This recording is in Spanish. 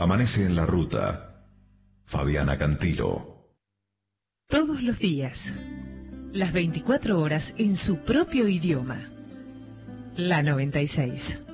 Amanece en la ruta. Fabiana Cantilo. Todos los días, las 24 horas en su propio idioma. La 96.